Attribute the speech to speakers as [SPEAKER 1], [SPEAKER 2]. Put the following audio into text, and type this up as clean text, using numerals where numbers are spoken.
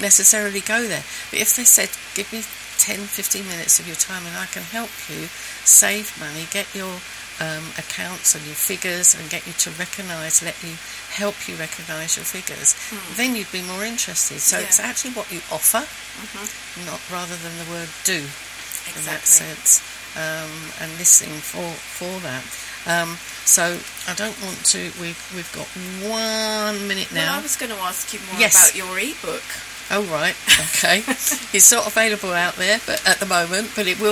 [SPEAKER 1] necessarily go there. But if they said, give me 10, 15 minutes of your time and I can help you save money, get your accounts and your figures and get you to help you recognise your figures, then you'd be more interested. So it's actually what you offer, not rather than the word do, in that sense, and listening for that. So I don't want to. We've got 1 minute now.
[SPEAKER 2] Well, I was going to ask you more about your ebook.
[SPEAKER 1] Oh right, okay. It's not available out there, but at the moment, but it will